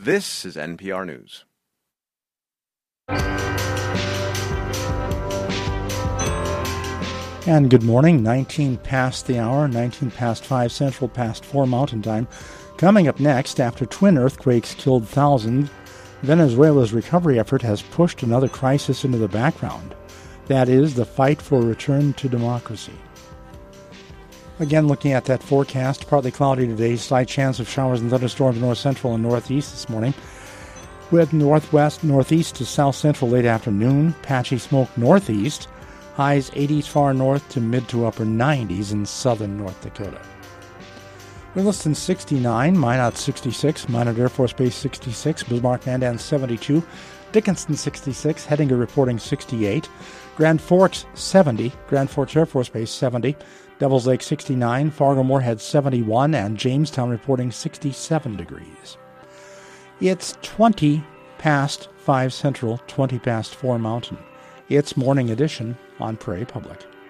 This is NPR News. And good morning, 19 past the hour, 19 past 5 Central, past 4 Mountain Time. Coming up next, after twin earthquakes killed thousands, Venezuela's recovery effort has pushed another crisis into the background. That is, the fight for a return to democracy. Again, looking at that forecast, partly cloudy today, slight chance of showers and thunderstorms north central and northeast this morning. With northwest, northeast to south central late afternoon, patchy smoke northeast, highs 80s far north to mid to upper 90s in southern North Dakota. Williston 69, Minot 66, Minot Air Force Base 66, Bismarck Mandan 72, Dickinson 66, Hettinger reporting 68, Grand Forks 70, Grand Forks Air Force Base 70, Devils Lake 69, Fargo-Moorhead 71, and Jamestown reporting 67 degrees. It's 20 past 5 Central, 20 past 4 Mountain. It's Morning Edition on Prairie Public.